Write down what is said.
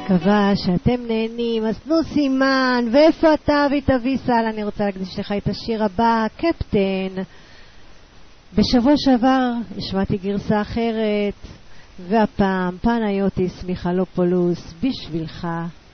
מקווה שאתם נהנים, אז תנו סימן. ואיפה אתה ותביא סל? אני רוצה להקדיש לך את השיר הבא, קפטן. בשבוע שעבר השמעתי גרסה אחרת, והפעם פניוטיס מיכלופולוס בשבילך.